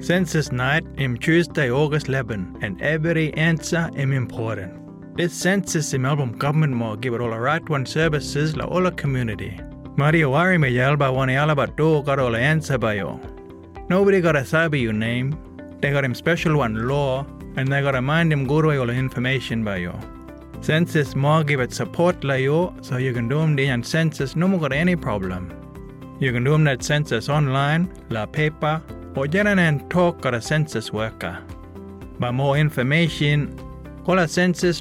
Census night is Tuesday, August 11, and every answer is important. This census in Melbourne government will give it all the right one services la all the community. Mario wari me yalba wani alaba do got all the answer by you. Nobody got to sabi your name. They got him special one law, and they got to mind him go to all the information by you. Census more give it support la you, so you can do them the and census no more got any problem. You can do them that census online, la paper, or get in and talk to a census worker. For more information, call a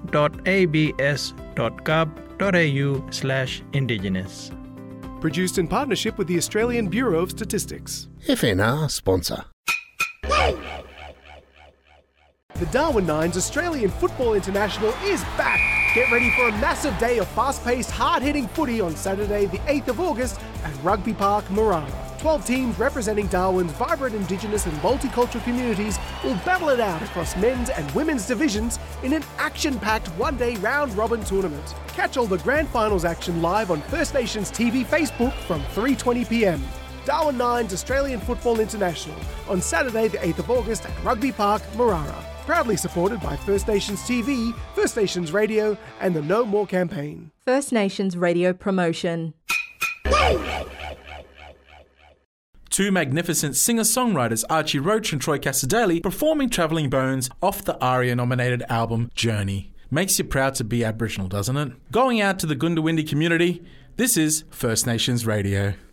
census.abs.gov.au/indigenous. Produced in partnership with the Australian Bureau of Statistics. FNR sponsor. The Darwin Nines Australian Football International is back. Get ready for a massive day of fast-paced, hard-hitting footy on Saturday the 8th of August at Rugby Park, Marara. 12 teams representing Darwin's vibrant Indigenous and multicultural communities will battle it out across men's and women's divisions in an action-packed one-day round-robin tournament. Catch all the grand finals action live on First Nations TV Facebook from 3:20pm. Darwin Nines Australian Football International on Saturday the 8th of August at Rugby Park, Marara. Proudly supported by First Nations TV, First Nations Radio and the No More campaign. First Nations Radio promotion. Two magnificent singer-songwriters, Archie Roach and Troy Casadeli, performing Travelling Bones off the ARIA-nominated album Journey. Makes you proud to be Aboriginal, doesn't it? Going out to the Goondiwindi community, this is First Nations Radio.